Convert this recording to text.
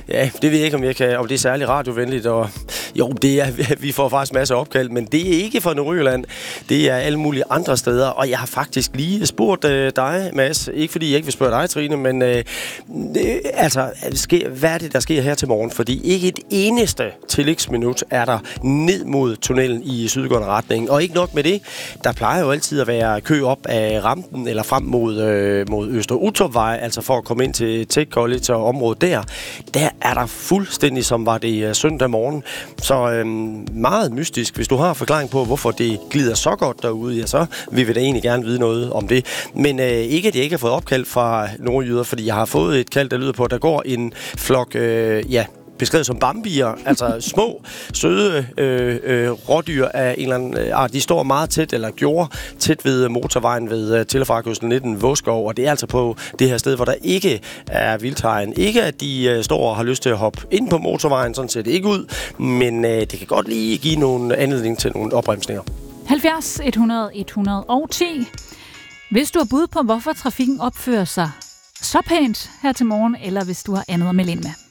Ja, det ved jeg ikke, om det er særlig radiovenligt. Og jo, det er, vi får faktisk masser af opkald, men det er ikke fra Nordjylland. Det er alle mulige andre steder, og jeg har faktisk lige spurgt dig, Mads. Ikke fordi jeg ikke vil spørge dig, Trine, men hvad er det, der sker her til morgen? Fordi ikke et eneste tillægsminut er der ned mod tunnelen i sydgående retning. Og ikke nok med det, der plejer jo altid at være kø op af rampen eller frem mod Øster Utorvej, altså for at komme ind til Tech College og området der. Der er der fuldstændig, som var det søndag morgen. Så meget mystisk. Hvis du har forklaring på, hvorfor det glider så godt derude, ja, så vil vi da egentlig gerne vide noget om det. Men ikke, at jeg ikke har fået opkald fra nordjyder, fordi jeg har fået et kald, der lyder på, at der går en flok, beskrevet som bambier, altså små, søde rådyr af en eller anden art. De står meget tæt, eller gjorde tæt ved motorvejen ved Telefarkysten 19 Våskov, og det er altså på det her sted, hvor der ikke er vildtegn. Ikke at de står og har lyst til at hoppe ind på motorvejen, sådan ser det ikke ud, men det kan godt lige give nogle anledning til nogle opbremsninger. 70 100 110. Hvis du har bud på, hvorfor trafikken opfører sig så pænt her til morgen, eller hvis du har andet at melde ind med.